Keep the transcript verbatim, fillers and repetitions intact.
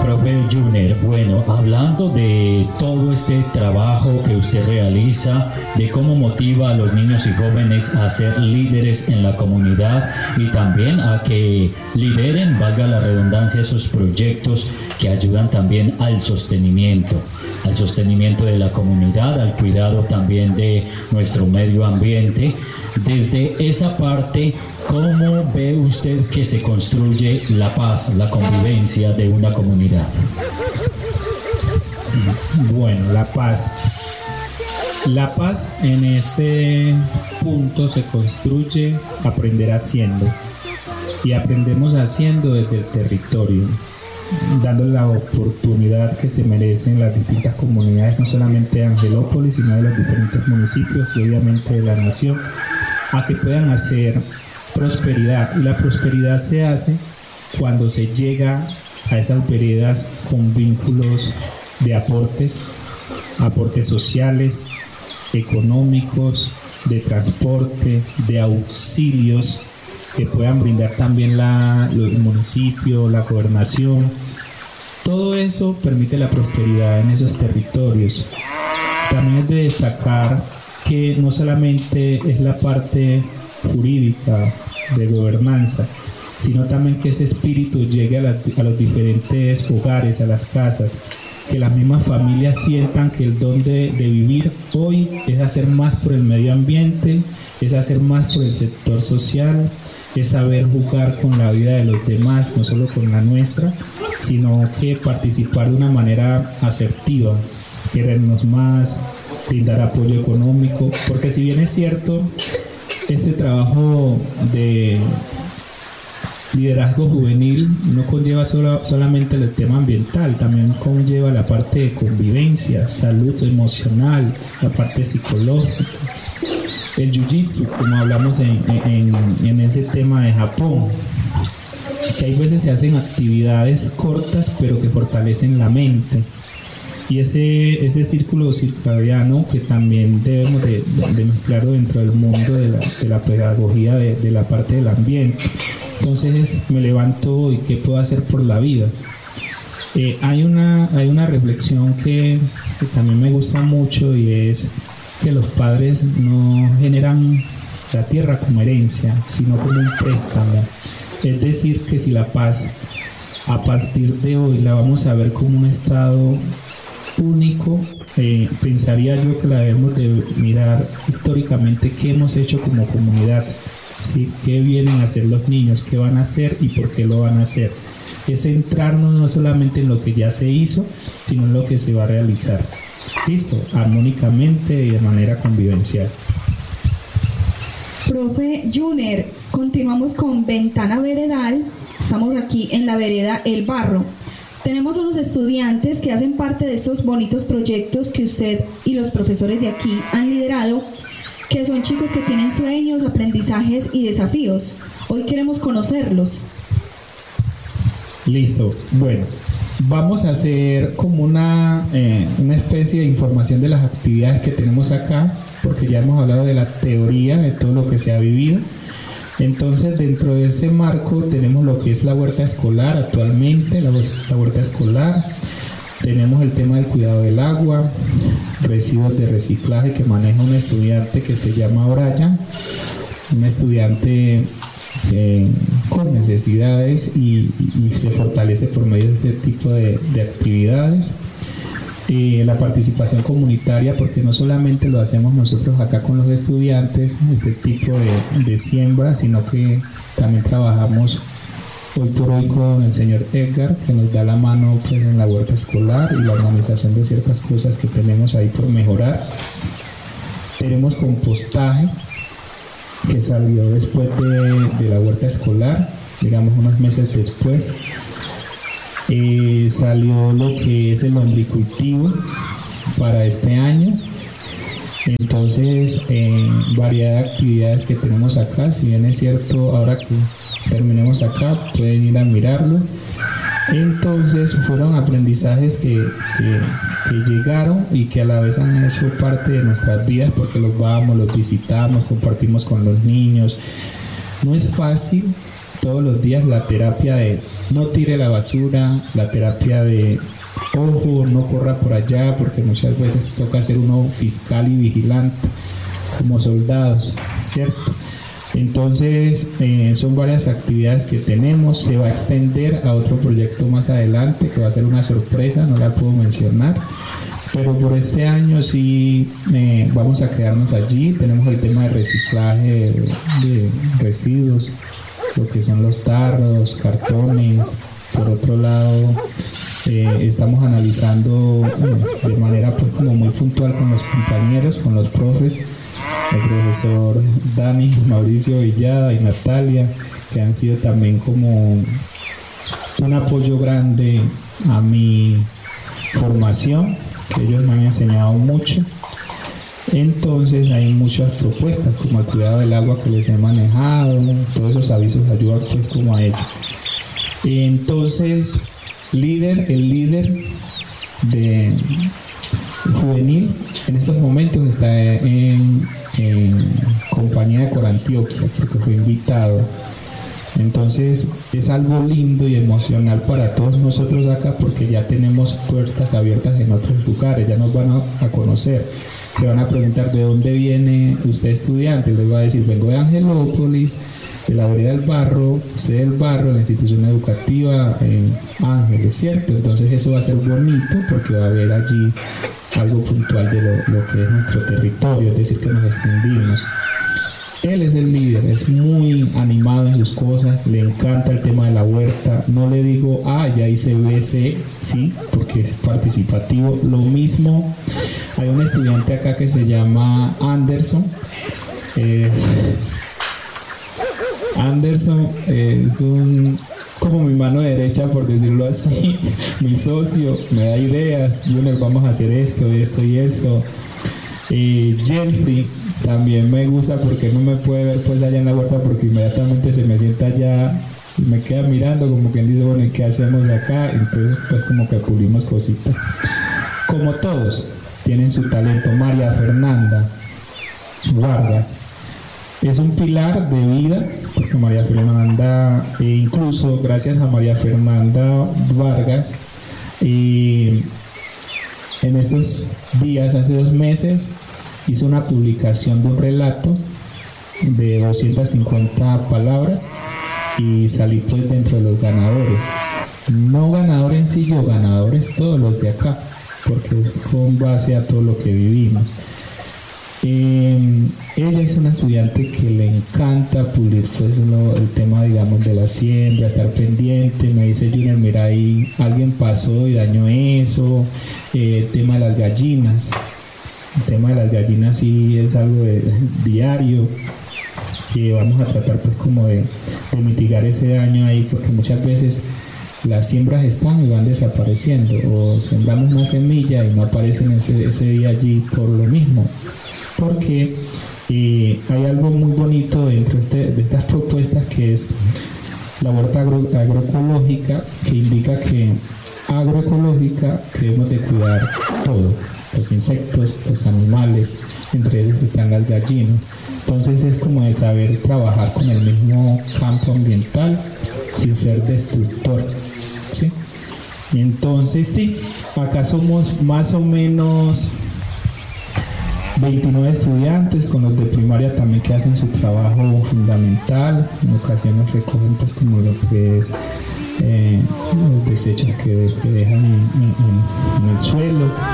Profe Juner, bueno, hablando de todo este trabajo que usted realiza, de cómo motiva a los niños y jóvenes a ser líderes en la comunidad y también a que lideren, valga la redundancia, esos proyectos que ayudan también al sostenimiento, al sostenimiento de la comunidad, al cuidado también de nuestro medio ambiente. Desde esa parte, ¿cómo ve usted que se construye la paz, la convivencia de una comunidad? Bueno, la paz. La paz en este punto se construye aprender haciendo. Y aprendemos haciendo desde el territorio, dándole la oportunidad que se merecen las distintas comunidades, no solamente de Angelópolis, sino de los diferentes municipios y obviamente de la nación, a que puedan hacer prosperidad. Y la prosperidad se hace cuando se llega a esas veredas con vínculos de aportes, aportes sociales, económicos, de transporte, de auxilios que puedan brindar también la, los municipios, la gobernación. Todo eso permite la prosperidad en esos territorios. También es de destacar que no solamente es la parte jurídica de gobernanza, sino también que ese espíritu llegue a, la, a los diferentes hogares, a las casas, que las mismas familias sientan que el don de, de vivir hoy es hacer más por el medio ambiente, es hacer más por el sector social, es saber jugar con la vida de los demás, no solo con la nuestra, sino que participar de una manera asertiva, querernos más, brindar apoyo económico, porque si bien es cierto, este trabajo de liderazgo juvenil no conlleva solo, solamente el tema ambiental, también conlleva la parte de convivencia, salud emocional, la parte psicológica, el jiu-jitsu, como hablamos en, en, en ese tema de Japón, que hay veces se hacen actividades cortas pero que fortalecen la mente. Y ese, ese círculo circadiano que también debemos de, de, de mezclarlo dentro del mundo de la, de la pedagogía de, de la parte del ambiente. Entonces me levanto hoy, ¿qué puedo hacer por la vida? Eh, hay, una, hay una reflexión que, que también me gusta mucho y es que los padres no generan la tierra como herencia, sino como un préstamo. Es decir, que si la paz a partir de hoy la vamos a ver como un estado único, eh, pensaría yo que la debemos de mirar históricamente qué hemos hecho como comunidad, ¿sí? Qué vienen a hacer los niños, qué van a hacer y por qué lo van a hacer. Es centrarnos no solamente en lo que ya se hizo, sino en lo que se va a realizar. Listo, armónicamente y de manera convivencial. Profe Juner, continuamos con Ventana Veredal. Estamos aquí en la vereda El Barro. Tenemos unos estudiantes que hacen parte de estos bonitos proyectos que usted y los profesores de aquí han liderado, que son chicos que tienen sueños, aprendizajes y desafíos. Hoy queremos conocerlos. Listo. Bueno, vamos a hacer como una, eh, una especie de información de las actividades que tenemos acá, porque ya hemos hablado de la teoría, de todo lo que se ha vivido. Entonces, dentro de ese marco tenemos lo que es la huerta escolar actualmente, la, la huerta escolar. Tenemos el tema del cuidado del agua, residuos de reciclaje que maneja un estudiante que se llama Brian, un estudiante eh, con necesidades y, y se fortalece por medio de este tipo de, de actividades. Eh, la participación comunitaria, porque no solamente lo hacemos nosotros acá con los estudiantes, este tipo de, de siembra, sino que también trabajamos hoy por hoy con el señor Edgar, que nos da la mano pues, en la huerta escolar y la organización de ciertas cosas que tenemos ahí por mejorar. Tenemos compostaje, que salió después de, de la huerta escolar, digamos unos meses después. Eh, salió lo que es el lombricultivo para este año. Entonces, eh, variedad de actividades que tenemos acá. Si bien es cierto, ahora que terminemos acá, pueden ir a mirarlo. Entonces, fueron aprendizajes que, que, que llegaron y que a la vez han hecho parte de nuestras vidas, porque los vamos, los visitamos, compartimos con los niños. No es fácil todos los días la terapia de no tire la basura, la terapia de ojo, no corra por allá, porque muchas veces toca ser uno fiscal y vigilante como soldados, ¿cierto? Entonces eh, son varias actividades que tenemos. Se va a extender a otro proyecto más adelante que va a ser una sorpresa, no la puedo mencionar, pero por este año sí eh, vamos a quedarnos allí. Tenemos el tema de reciclaje de, de residuos, lo que son los tarros, cartones. Por otro lado, eh, estamos analizando eh, de manera pues como muy puntual con los compañeros, con los profes, el profesor Dani, Mauricio Villada y Natalia, que han sido también como un apoyo grande a mi formación, que ellos me han enseñado mucho. Entonces hay muchas propuestas como el cuidado del agua que les he manejado, todos esos avisos ayudan pues como a ello. Entonces, líder, el líder de juvenil en estos momentos está en, en compañía de Corantioquia, porque fue invitado. Entonces es algo lindo y emocional para todos nosotros acá, porque ya tenemos puertas abiertas en otros lugares, ya nos van a, a conocer. Se van a preguntar de dónde viene usted estudiante, les va a decir vengo de Angelópolis, de la vereda del Barro, usted del Barro, la institución educativa en Ángeles, ¿cierto? Entonces eso va a ser bonito porque va a haber allí algo puntual de lo, lo que es nuestro territorio, es decir, que nos extendimos. Él es el líder, es muy animado en sus cosas, le encanta el tema de la huerta. No le digo, ah, ya hice B C, sí, porque es participativo. Lo mismo, hay un estudiante acá que se llama Anderson. Es, Anderson es un, como mi mano derecha, por decirlo así, mi socio, me da ideas. Junior, vamos a hacer esto, esto y esto. Y Jeffrey también me gusta porque no me puede ver pues allá en la huerta, porque inmediatamente se me sienta allá y me queda mirando como quien dice, bueno, ¿y qué hacemos acá? Entonces pues como que pulimos cositas. Como todos tienen su talento. María Fernanda Vargas es un pilar de vida, porque María Fernanda, e incluso gracias a María Fernanda Vargas, y en estos días, hace dos meses, hizo una publicación de un relato de doscientas cincuenta palabras y salí pues dentro de los ganadores. No ganador en sí, yo ganadores todos los de acá, porque con base a todo lo que vivimos. Eh, ella es una estudiante que le encanta pulir pues lo, el tema, digamos, de la siembra, estar pendiente. Me dice Junior, mira, ahí alguien pasó y dañó eso. Eh, el tema de las gallinas, el tema de las gallinas sí es algo de, de, diario, que vamos a tratar pues como de, de mitigar ese daño ahí, porque muchas veces las siembras están y van desapareciendo, o sembramos una semilla y no aparecen ese, ese día allí por lo mismo. Porque eh, hay algo muy bonito dentro de, este, de estas propuestas, que es la huerta agro, agroecológica, que indica que agroecológica debemos de cuidar todo, los insectos, los animales, entre ellos están las gallinas. Entonces es como de saber trabajar con el mismo campo ambiental sin ser destructor, ¿sí? Entonces sí, acá somos más o menos veintinueve estudiantes, con los de primaria también, que hacen su trabajo fundamental. En ocasiones recogen pues como lo que es eh, los desechos que se dejan en, en, en el suelo.